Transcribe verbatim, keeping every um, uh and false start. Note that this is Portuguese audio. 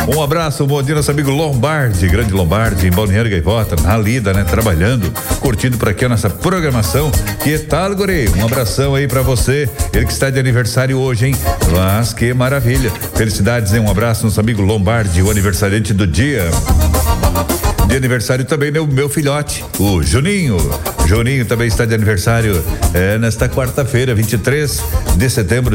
Um abraço, um bom dia, nosso amigo Lombardi, grande Lombardi, em Balneário Gaivota, na lida, né? Trabalhando, curtindo por aqui a nossa programação. Que tal, guri? Um abração aí pra você, ele que está de aniversário hoje, hein? Mas que maravilha. Felicidades, hein? Um abraço, nosso amigo Lombardi, o aniversariante do dia. De aniversário também, né, o meu filhote, o Juninho. Juninho também está de aniversário é, nesta quarta-feira, vinte e três de setembro.